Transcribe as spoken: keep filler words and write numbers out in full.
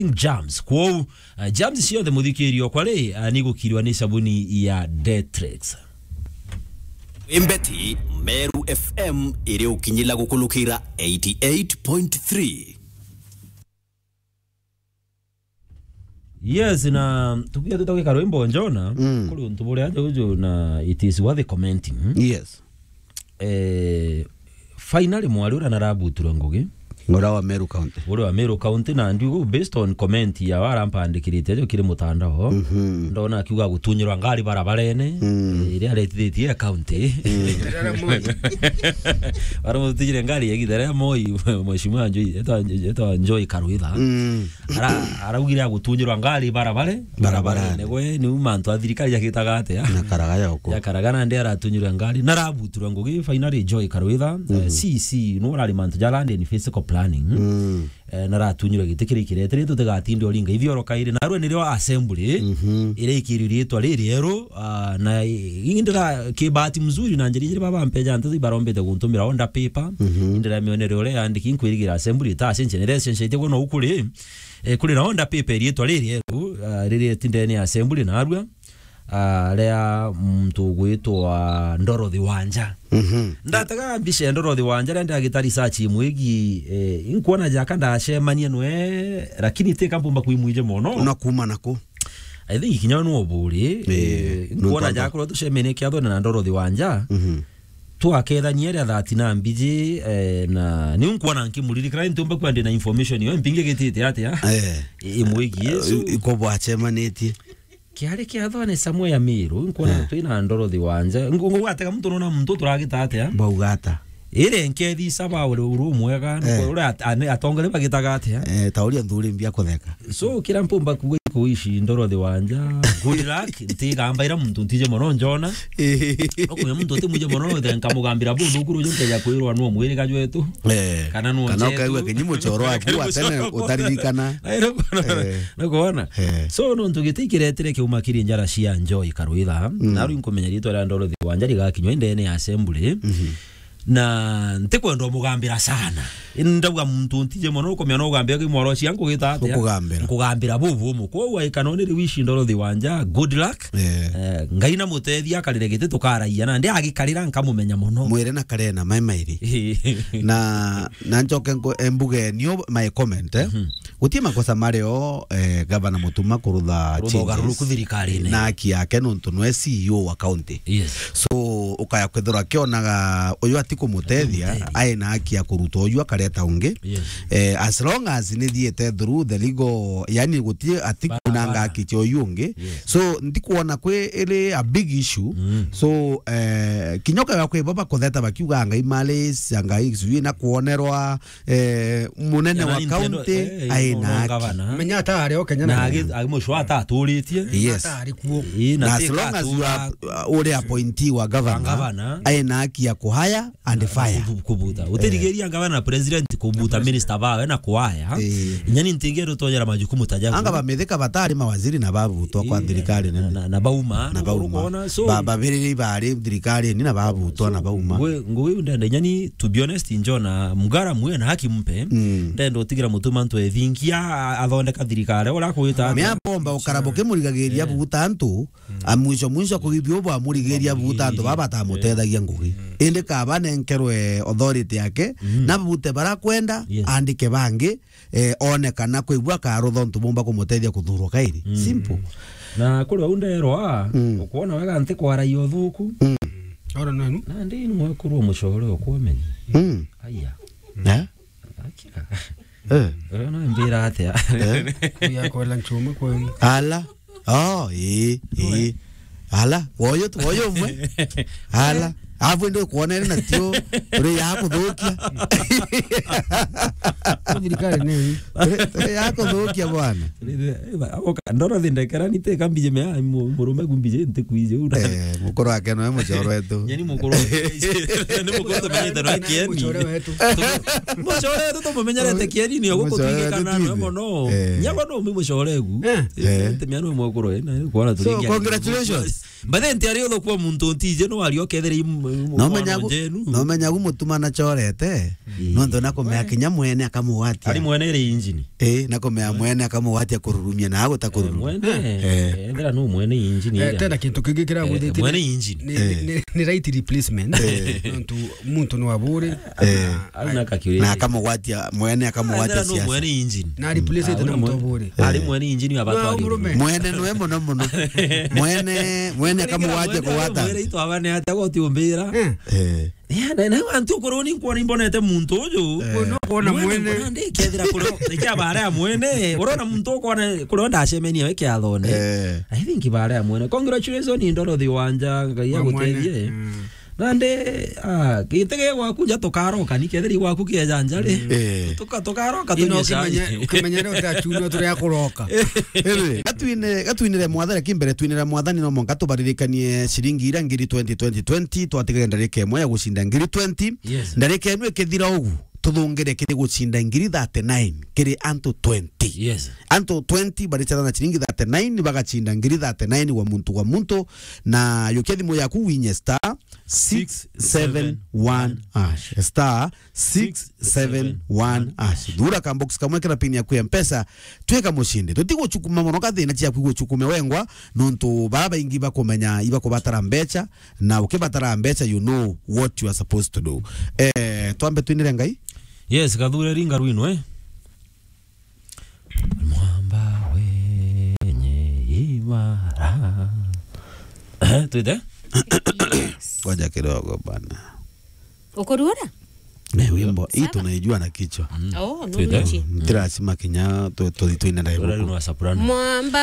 Jams kwa uh, Jams sio the muthikiri okwale uh, nigukirwa ni sabuni ya Detrix Imbeti Meru F M iri ukinyila gukulukira eighty-eight point three. Yes, na tukia tutoke karwimbo njona mm. kuli untubule aje ujo na it is worth commenting. Yes. Eh finally mwali ura narabu turongoge ngora wa Meru County. Uri wa Meru County na ndigo based on comment ya warampandikirite jo kiri mutandao. Mhm. Mm Ndona akiuga gutunyirwa ngari barabarene mm. iri aretithie county. Wara mutijire ngari yagithare moi mheshimiwa Njoi eto eto Njoi Karwitha. Mm. Ara araugire gutunyirwa ngari barabare barabarene gwe ni umantu athirikari yakitaga ate ya. Na karagaya uko. Ya karagana ndi aratunyirwa ngari narabuturwa ngugi finally Njoi Karwitha. Mm -hmm. uh, C C no rali mantu jalande ni physical planning. Mm. Eh naratunyirwa gitikiri kirete tu tegatinde olinga ithioro kaire narwe niryo assembly. Mhm. Ire ikiriritwa riri ero uh, na indira kibati mzuri na njiri baba mpeja ntazi barombete guntumira onda paper. Mm -hmm. Indira mionere ore andiki inkwirigira assembly ta sense generation shite gono ukuri eh kuri na onda paper iritwa riri ero uh, riri tindeni assembly narwa uh, lea mtu gwitwa Ndoro Thiwanja. Mhm. Ndataga mbishe Ndoro Thiwanja rende agita research imwegi eh inkuona jaka ndashemanie nwe lakini teka mpumba kuimwije mono unakuma nako I think ikinya no oburi eh inkuona jaka ro tushemene kiatho na Ndoro Thiwanja. Mhm. Tuaketha nyere thati na mbiji eh, na ni unkuona nkimulirikira ntumba kwande na information yo mpinge gitite ate ya eh imwegi yesu iko bwachemaniti kiari kiatho ne Samuel Amiru nkona twina Ndoro Thiwanja ngo ateka mtu nona mtu turagita ate ya baugata ire nkethi saba uri uru mwega nuko uri atongere bagitaga ate ya eh tauria nthuri mbia kutheka so kila mpumba kuishi Ndoro Thiwanja good luck ntigamba ira muntu ntije mono njona okuye muntu timuje mono then kamugambira bu nukuru jo keja kwirwa no mwiri kajwetu eh kana no kana kaiwa kinyimo choro aku atene utaririkana no kuona so no ntugitikiretire kiumakiri njara cia Njoi Karwitha naru inkumenya ritwa la Ndoro Thiwanja rigakinywa indene ya assembly na ntekwenda mugambira sana ndabuga muntu ntije mono komya no gambira ki mwaro cia ngugita ate kugambira kugambira bubu mu ko wa ikanone ri wishi Ndoro Thiwanja good luck eh ngai na mutethia karire gite tukaraia na ndi agikarira nkamumenya mono mwire na kare na mai mairi na na njoke embuge nio my comment eh gutie makosa mareo eh gavana Mutuma kurutha changes kuthirikari ne na aki yake no ntunwe C E O wa county yes so ukaya kwethura kionaga uyu atiko mutethia ai na aki ya kuruta uyu akareta unge eh as long as ni thiete through the legal yani gutie atiko nanga aki uyu unge so ndikuona kwe ile a big issue so eh kinyoka ya kwe baba kotheta bakiuga ngai males ngai zui na kuonerwa eh munene wa county ai na menya ata ari okenya na agi mushwa ata aturitie ata ari kuo na as long as you are ore appointee wa governor ai na aki ya kuhaya and fire kubuta utirigeria ngabana president kubuta minister bawe na kuhaya nyani ntingero tonyera majukumu tajabu anga bametheka batari mawaziri na babu to kwa thirikari na na bauma na bauma baba biriri bari thirikari ni na babu to na bauma ngwe ngwe ndende nyani to be honest njona mugara mwe na haki mpe ndendo tigira Mutuma ntwe thinkia athondeka thirikari ora kuita mya bomba ukaraboke murigagiria buta ntu amwisho mwisho kugibyo bwa murigeria buta ntu baba ta mutethagia ngugi inde ka banenkerwe authority yake na bute bara kwenda andike bangi eh one kana kuibwa ka rutho ntu bomba kumutethia kuthurwo kairi simple na kuri underwa ukuona wega nti kwara yo thuku ora nanu na ndi ni mwekurwo mushore okwemenya aya na akira eh ona mbira atia ya kola nchuma kwenu ala oh eh eh ala woyo woyo mwe ala avu ndo kuonere na tio ure yako thukia thirikari ni ure yako thukia bwana oka Ndoro thindekera ni te kambije me murume gumbije nte kuije ura eh mukoro wake no muchoro wetu nyani mukoro ni mukoro to menyete no kieni muchoro wetu muchoro wetu to menyete kieni ni ogo kutinge kana no mono nyabo no mi muchoro egu eh te miano mukoro na kuona tulingia so congratulations Bathenti ari otho kwa muntu ntije no ari oketheri no menyagu no menyagu mutuma na chorete no ndo nako me akinya mwene akamuwatia ari mwene ire engine eh nako me mwene akamuwatia kururumia na ago takururumia mwene endera no mwene engine eh tena kintu kingi kira guthiti mwene engine ni ni right replacement muntu muntu no abure eh ana kakire na akamuwatia mwene akamuwatia siasa mwene engine na replace it na muntu abure ari mwene engine abatu mwene no emo no muno mwene mwene akamuwatia kuwata mwene ito abane ata gotiumbira eh ya na na antu koroni kwa nimbonete muntu uyu no kona mwene ndi kethira kulo ikia bara mwene urona muntu kona kulo ndacemenia weke athone I think bara mwene congratulations indoro thiwanja ngai agutethie nande ah kitege gwaku ja tokaroka ni kethiri gwaku kiejanja ri tuka tokaroka tunyesha ukimenyera utachuno turi akuroka gatwine gatwinire mwathare kimbere twinira mwathani no monga tubaririkanie shilingi ira ngiri twenty twenty twenty twatigire ndarike moya gucinda ngiri twenty ndarike nwe kethira ugu tuthungire kiri gucinda ngiri thirty-nine kiri anto twenty yes anto twenty barichana na shilingi thirty-nine bagachinda ngiri thirty-nine wa muntu wa muntu na yukethi moya ku winye star six seven one hash star six seven one hash dura ka box kamwe kana pini ya ku mpesa tweka mushinde tutigo chukuma mono kathina cia kwigo chukume wengwa nontu baba ingi bakomenya iba ko batara mbecha na ukibatara mbecha you know what you are supposed to do eh twambe twinire ngai yes kathure ringa rwino eh mwamba wenye imara eh tuide ngoja kidogo bana ukoruora ne wimbo hii tunaijua na kichwa oh no tira sima kinya to to ina ndai mwamba